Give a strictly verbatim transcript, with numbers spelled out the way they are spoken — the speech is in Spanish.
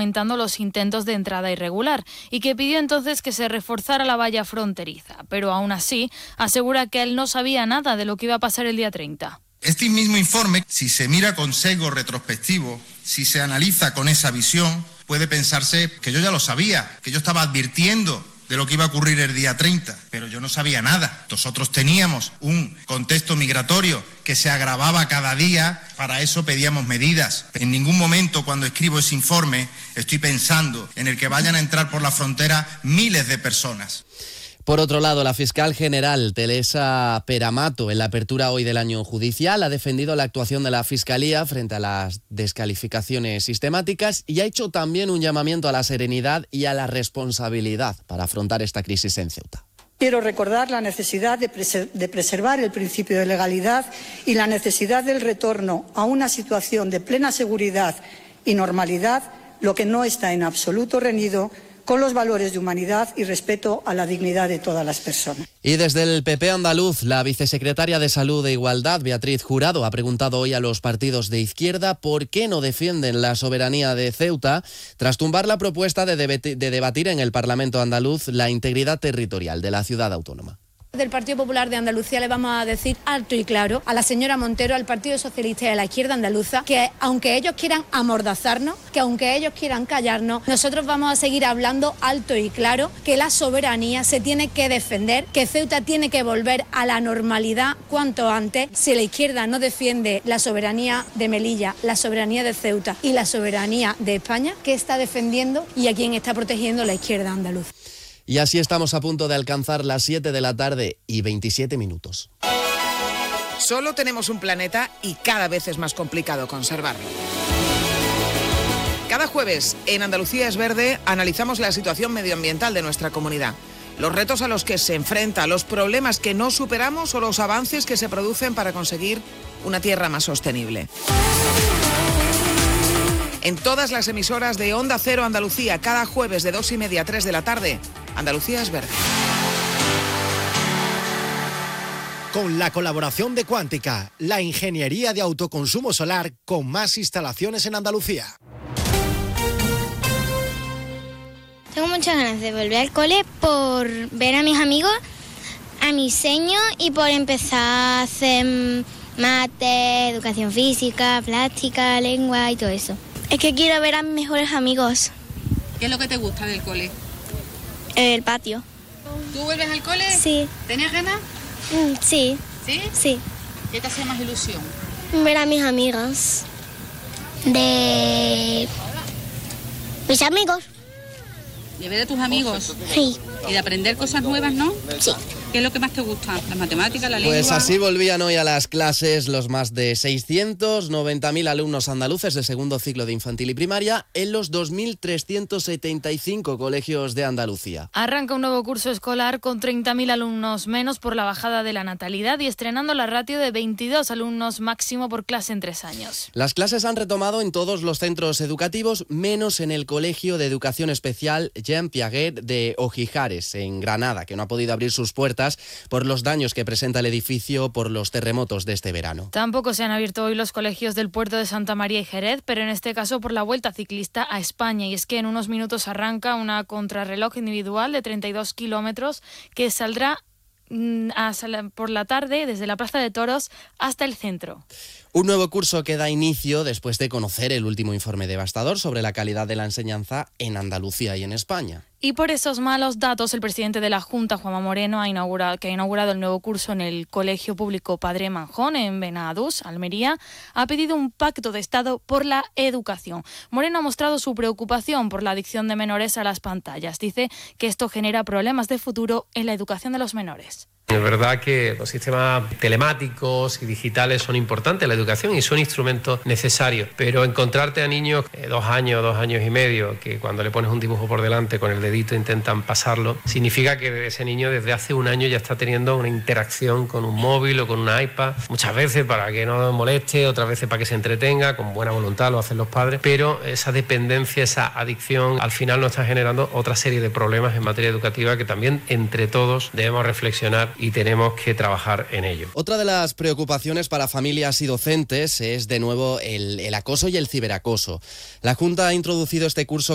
aumentando los intentos de entrada irregular y que pidió entonces que se reforzara la valla fronteriza. Pero aún así asegura que él no sabía nada de lo que iba a pasar el día treinta. Este mismo informe, si se mira con sesgo retrospectivo, si se analiza con esa visión, puede pensarse que yo ya lo sabía, que yo estaba advirtiendo de lo que iba a ocurrir el día treinta, pero yo no sabía nada. Nosotros teníamos un contexto migratorio que se agravaba cada día, para eso pedíamos medidas. En ningún momento cuando escribo ese informe estoy pensando en el que vayan a entrar por la frontera miles de personas. Por otro lado, la fiscal general Teresa Peramato, en la apertura hoy del año judicial, ha defendido la actuación de la Fiscalía frente a las descalificaciones sistemáticas y ha hecho también un llamamiento a la serenidad y a la responsabilidad para afrontar esta crisis en Ceuta. Quiero recordar la necesidad de, preser- de preservar el principio de legalidad y la necesidad del retorno a una situación de plena seguridad y normalidad, lo que no está en absoluto reñido con los valores de humanidad y respeto a la dignidad de todas las personas. Y desde el P P andaluz, la vicesecretaria de Salud e Igualdad, Beatriz Jurado, ha preguntado hoy a los partidos de izquierda por qué no defienden la soberanía de Ceuta, tras tumbar la propuesta de, debati- de debatir en el Parlamento andaluz la integridad territorial de la ciudad autónoma. Del Partido Popular de Andalucía le vamos a decir alto y claro a la señora Montero, al Partido Socialista y a la izquierda andaluza, que aunque ellos quieran amordazarnos, que aunque ellos quieran callarnos, nosotros vamos a seguir hablando alto y claro que la soberanía se tiene que defender, que Ceuta tiene que volver a la normalidad cuanto antes. Si la izquierda no defiende la soberanía de Melilla, la soberanía de Ceuta y la soberanía de España, ¿qué está defendiendo y a quién está protegiendo la izquierda andaluza? Y así estamos a punto de alcanzar las siete de la tarde y veintisiete minutos. Solo tenemos un planeta y cada vez es más complicado conservarlo. Cada jueves en Andalucía es Verde analizamos la situación medioambiental de nuestra comunidad, los retos a los que se enfrenta, los problemas que no superamos o los avances que se producen para conseguir una tierra más sostenible. En todas las emisoras de Onda Cero Andalucía, cada jueves de dos y media a tres de la tarde, Andalucía es Verde. Con la colaboración de Cuántica, la ingeniería de autoconsumo solar con más instalaciones en Andalucía. Tengo muchas ganas de volver al cole por ver a mis amigos, a mis seños y por empezar a hacer mate, educación física, plástica, lengua y todo eso. Es que quiero ver a mis mejores amigos. ¿Qué es lo que te gusta del cole? El patio. ¿Tú vuelves al cole? Sí. ¿Tenías ganas? Mm, sí. ¿Sí? Sí. ¿Qué te hacía más ilusión? Ver a mis amigas. De mis amigos. ¿De ver a tus amigos? Sí. ¿Y de aprender cosas nuevas, no? Sí. ¿Qué es lo que más te gusta? ¿Las matemáticas, la lengua? Pues así volvían hoy a las clases los más de seiscientos noventa mil alumnos andaluces de segundo ciclo de infantil y primaria en los dos mil trescientos setenta y cinco colegios de Andalucía. Arranca un nuevo curso escolar con treinta mil alumnos menos por la bajada de la natalidad y estrenando la ratio de veintidós alumnos máximo por clase en tres años. Las clases han retomado en todos los centros educativos, menos en el Colegio de Educación Especial Jean Piaget de Ojijares, en Granada, que no ha podido abrir sus puertas por los daños que presenta el edificio por los terremotos de este verano. Tampoco se han abierto hoy los colegios del puerto de Santa María y Jerez, pero en este caso por la Vuelta Ciclista a España. Y es que en unos minutos arranca una contrarreloj individual de treinta y dos kilómetros que saldrá por la tarde desde la Plaza de Toros hasta el centro. Un nuevo curso que da inicio después de conocer el último informe devastador sobre la calidad de la enseñanza en Andalucía y en España. Y por esos malos datos, el presidente de la Junta, Juanma Moreno, ha inaugurado, que ha inaugurado el nuevo curso en el Colegio Público Padre Manjón, en Benadús, Almería, ha pedido un pacto de Estado por la educación. Moreno ha mostrado su preocupación por la adicción de menores a las pantallas. Dice que esto genera problemas de futuro en la educación de los menores. Es verdad que los sistemas telemáticos y digitales son importantes en la educación y son instrumentos necesarios, pero encontrarte a niños de dos años, dos años y medio, que cuando le pones un dibujo por delante con el dedito intentan pasarlo, significa que ese niño desde hace un año ya está teniendo una interacción con un móvil o con una iPad, muchas veces para que no moleste, otras veces para que se entretenga, con buena voluntad lo hacen los padres, pero esa dependencia, esa adicción, al final nos está generando otra serie de problemas en materia educativa que también entre todos debemos reflexionar y tenemos que trabajar en ello. Otra de las preocupaciones para familias y docentes es de nuevo el, el acoso y el ciberacoso. La Junta ha introducido este curso